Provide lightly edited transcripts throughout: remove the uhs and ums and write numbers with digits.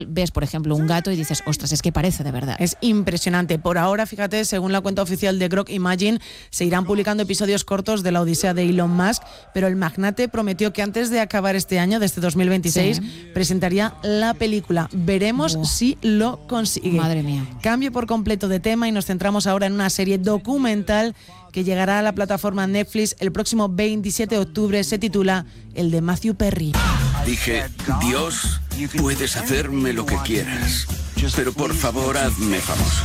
ves, por ejemplo, un gato y dices, ostras, es que parece de verdad. Es impresionante. Por ahora, fíjate, según la cuenta oficial de Grok Imagine, se irán publicando episodios cortos de la odisea de Elon Musk, pero el magnate prometió que antes de acabar este año, de este 2026, presentaría la película. Veremos si lo consigue. Madre mía. Cambio por completo de tema y nos centramos ahora en una serie documental que llegará a la plataforma Netflix el próximo 27 de octubre. Se titula El de Matthew Perry. Dije, Dios, puedes hacerme lo que quieras, pero por favor hazme famoso.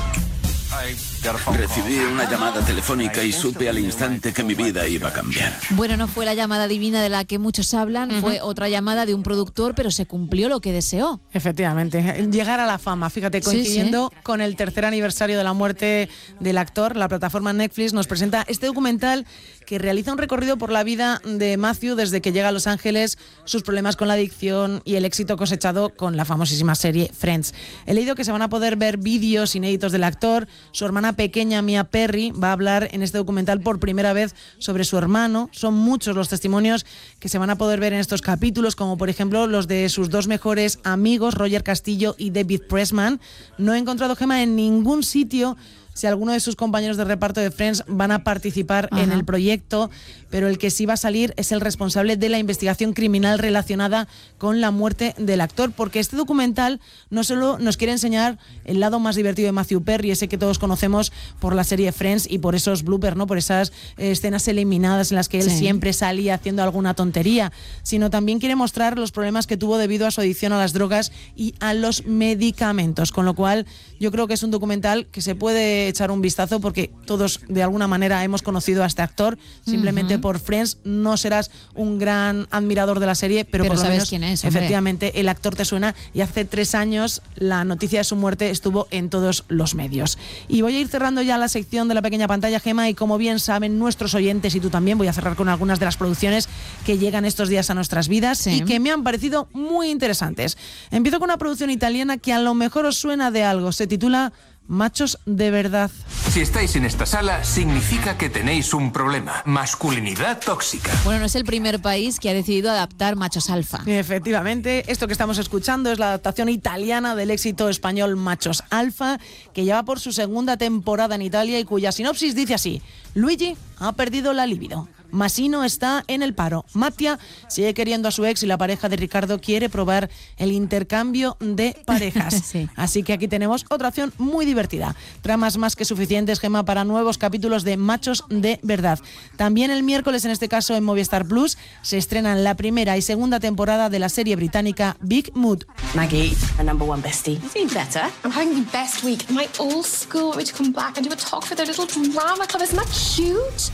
Recibí una llamada telefónica y supe al instante que mi vida iba a cambiar. Bueno, no fue la llamada divina de la que muchos hablan, fue otra llamada de un productor, pero se cumplió lo que deseó. Efectivamente, llegar a la fama, fíjate, coincidiendo con el tercer aniversario de la muerte del actor, la plataforma Netflix nos presenta este documental que realiza un recorrido por la vida de Matthew desde que llega a Los Ángeles, sus problemas con la adicción y el éxito cosechado con la famosísima serie Friends. He leído que se van a poder ver vídeos inéditos del actor. Su hermana pequeña, Mia Perry, va a hablar en este documental por primera vez sobre su hermano. Son muchos los testimonios que se van a poder ver en estos capítulos, como por ejemplo los de sus dos mejores amigos, Roger Castillo y David Pressman. No he encontrado, Gemma, en ningún sitio si alguno de sus compañeros de reparto de Friends van a participar en el proyecto, pero el que sí va a salir es el responsable de la investigación criminal relacionada con la muerte del actor, porque este documental no solo nos quiere enseñar el lado más divertido de Matthew Perry, ese que todos conocemos por la serie Friends y por esos bloopers, ¿no? Por esas escenas eliminadas en las que él siempre salía haciendo alguna tontería, sino también quiere mostrar los problemas que tuvo debido a su adicción a las drogas y a los medicamentos, con lo cual yo creo que es un documental que se puede echar un vistazo porque todos de alguna manera hemos conocido a este actor simplemente por Friends. No serás un gran admirador de la serie, pero por lo sabes menos quién es, hombre. Efectivamente el actor te suena, y hace 3 años la noticia de su muerte estuvo en todos los medios. Y voy a ir cerrando ya la sección de la pequeña pantalla, Gema, y como bien saben nuestros oyentes y tú también, voy a cerrar con algunas de las producciones que llegan estos días a nuestras vidas y que me han parecido muy interesantes. Empiezo con una producción italiana que a lo mejor os suena de algo. Se titula Machos de verdad. Si estáis en esta sala, significa que tenéis un problema. Masculinidad tóxica. Bueno, no es el primer país que ha decidido adaptar Machos Alfa. Efectivamente, esto que estamos escuchando es la adaptación italiana del éxito español Machos Alfa, que lleva por su segunda temporada en Italia y cuya sinopsis dice así: Luigi ha perdido la libido. Masino está en el paro. Mattia sigue queriendo a su ex y la pareja de Ricardo quiere probar el intercambio de parejas. Así que aquí tenemos otra opción muy divertida. Tramas más que suficientes, Gemma, para nuevos capítulos de Machos de verdad. También el miércoles, en este caso en Movistar Plus, se estrenan la primera y segunda temporada de la serie británica Big Mood. Maggie, our number one bestie. You've been better. I'm having the best week. My old school want me to come back and do a talk for their little drama club. Isn't that cute?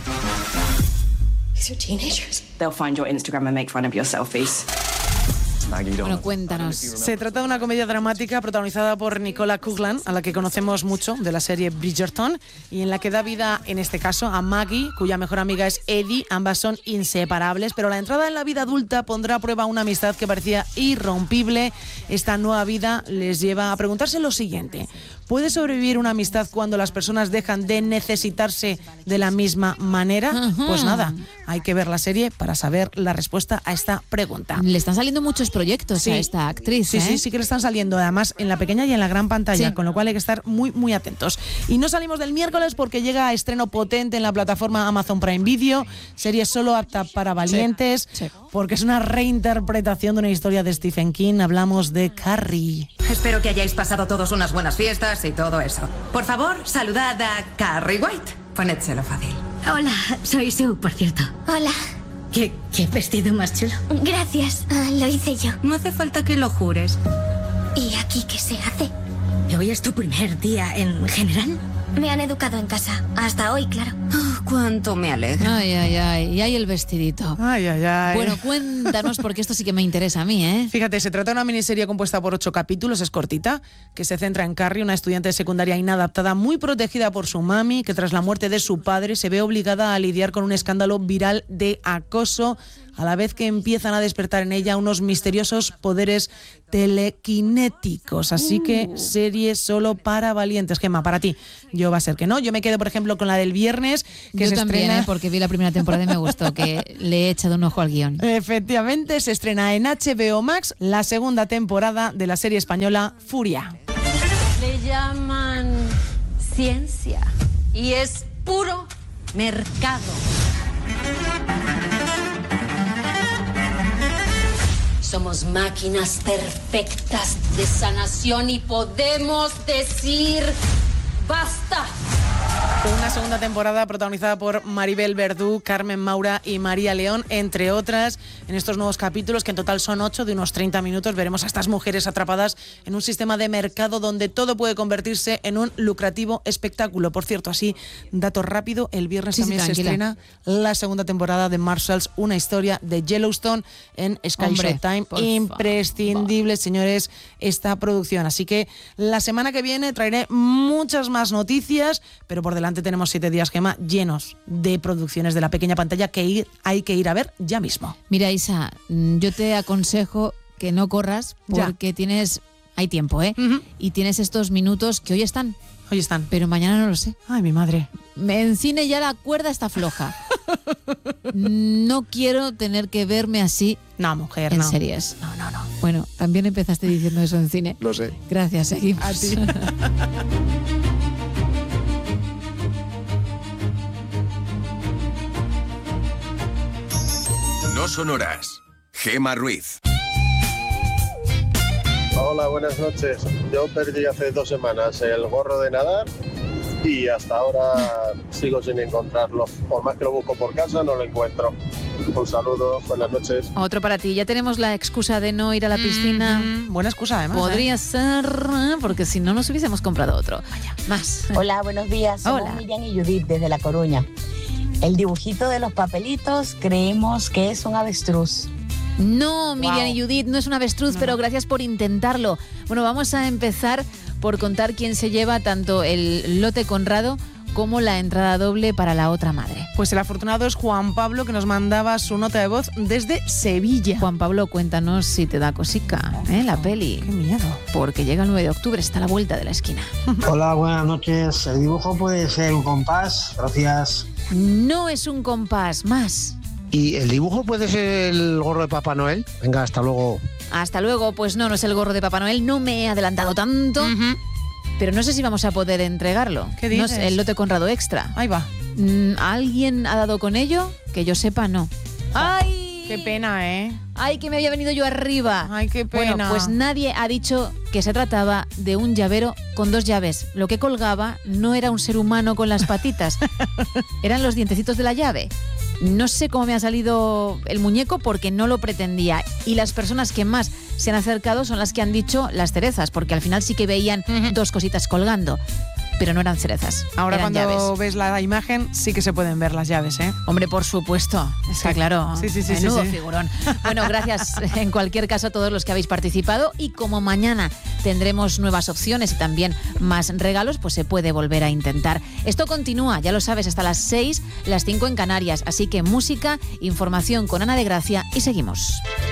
These are teenagers. They'll find your Instagram and make fun of your selfies. Bueno, cuéntanos. Se trata de una comedia dramática protagonizada por Nicola Coughlan, a la que conocemos mucho de la serie Bridgerton, y en la que da vida, en este caso, a Maggie, cuya mejor amiga es Eddie. Ambas son inseparables, pero la entrada en la vida adulta pondrá a prueba una amistad que parecía irrompible. Esta nueva vida les lleva a preguntarse lo siguiente: ¿puede sobrevivir una amistad cuando las personas dejan de necesitarse de la misma manera? Pues nada, hay que ver la serie para saber la respuesta a esta pregunta. Le están saliendo muchos proyectos a esta actriz. Sí que le están saliendo, además en la pequeña y en la gran pantalla, con lo cual hay que estar muy, muy atentos. Y no salimos del miércoles porque llega a estreno potente en la plataforma Amazon Prime Video, serie solo apta para valientes, porque es una reinterpretación de una historia de Stephen King. Hablamos de Carrie. Espero que hayáis pasado todos unas buenas fiestas y todo eso. Por favor, saludad a Carrie White. Ponédselo fácil. Hola, soy Sue, por cierto. Hola. ¿Qué vestido más chulo? Gracias. Lo hice yo. No hace falta que lo jures. ¿Y aquí qué se hace? ¿Hoy es tu primer día en general? Me han educado en casa. Hasta hoy, claro. Oh, cuánto me alegra. Ay, ay, ay. Y hay el vestidito. Ay, ay, ay. Bueno, cuéntanos, porque esto sí que me interesa a mí, ¿eh? Fíjate, se trata de una miniserie compuesta por 8 capítulos, es cortita, que se centra en Carrie, una estudiante de secundaria inadaptada, muy protegida por su mami, que tras la muerte de su padre se ve obligada a lidiar con un escándalo viral de acoso a la vez que empiezan a despertar en ella unos misteriosos poderes telequinéticos. Así que serie solo para valientes. Gemma, para ti, yo va a ser que no. Yo me quedo, por ejemplo, con la del viernes, que yo se también, estrena... porque vi la primera temporada y me gustó, que le he echado un ojo al guión. Efectivamente, se estrena en HBO Max la segunda temporada de la serie española Furia. Le llaman ciencia y es puro mercado. Somos máquinas perfectas de sanación y podemos decir ¡basta! Una segunda temporada protagonizada por Maribel Verdú, Carmen Maura y María León, entre otras. En estos nuevos capítulos, que en total son 8 de unos 30 minutos, veremos a estas mujeres atrapadas en un sistema de mercado donde todo puede convertirse en un lucrativo espectáculo. Por cierto, así, dato rápido, el viernes también se estrena la segunda temporada de Marshalls, una historia de Yellowstone en Sky Showtime. Imprescindible, señores, esta producción. Así que la semana que viene traeré muchas más noticias, pero por delante tenemos 7 días, Gemma, llenos de producciones de la pequeña pantalla que hay que ir a ver ya mismo. Mira, Isa, yo te aconsejo que no corras porque hay tiempo, ¿eh? Uh-huh. Y tienes estos minutos que hoy están. Pero mañana no lo sé. Ay, mi madre. En cine ya la cuerda está floja. No quiero tener que verme así. No, mujer, en series. No. Bueno, también empezaste diciendo eso en cine. Lo sé. Gracias, seguimos. A ti. No sonoras. Gemma Ruiz. Hola, buenas noches. Yo perdí hace 2 semanas el gorro de nadar y hasta ahora sigo sin encontrarlo. Por más que lo busco por casa, no lo encuentro. Un saludo, buenas noches. Otro para ti. Ya tenemos la excusa de no ir a la piscina. Buena excusa, además. Podría ser, porque si no nos hubiésemos comprado otro. Vaya, más. Hola, buenos días. Somos Miriam y Judith desde La Coruña. El dibujito de los papelitos creemos que es un avestruz. No, Miriam y Judith, no es un avestruz, pero gracias por intentarlo. Bueno, vamos a empezar por contar quién se lleva tanto el lote Conrado como la entrada doble para la otra madre. Pues el afortunado es Juan Pablo, que nos mandaba su nota de voz desde Sevilla. Juan Pablo, cuéntanos si te da cosica, la peli. Qué miedo. Porque llega el 9 de octubre, está a la vuelta de la esquina. Hola, buenas noches. El dibujo puede ser un compás. Gracias. No es un compás, más. ¿Y el dibujo puede ser el gorro de Papá Noel? Venga, hasta luego. Hasta luego. Pues no es el gorro de Papá Noel. No me he adelantado tanto. Uh-huh. Pero no sé si vamos a poder entregarlo. ¿Qué dices? No es el lote Conrado Extra. Ahí va. ¿Alguien ha dado con ello? Que yo sepa, no. ¡Ay! Qué pena, ¿eh? ¡Ay, que me había venido yo arriba! ¡Ay, qué pena! Bueno, pues nadie ha dicho que se trataba de un llavero con 2 llaves. Lo que colgaba no era un ser humano con las patitas. Eran los dientecitos de la llave. No sé cómo me ha salido el muñeco porque no lo pretendía. Y las personas que más se han acercado son las que han dicho las cerezas, porque al final sí que veían 2 cositas colgando. Pero no eran cerezas. Ahora eran cuando llaves. ves la imagen sí que se pueden ver las llaves, ¿eh? Hombre, por supuesto. Está claro. Sí. Menudo figurón. Bueno, gracias en cualquier caso a todos los que habéis participado. Y como mañana tendremos nuevas opciones y también más regalos, pues se puede volver a intentar. Esto continúa, ya lo sabes, hasta las 6, las 5 en Canarias. Así que música, información con Ana de Gracia y seguimos.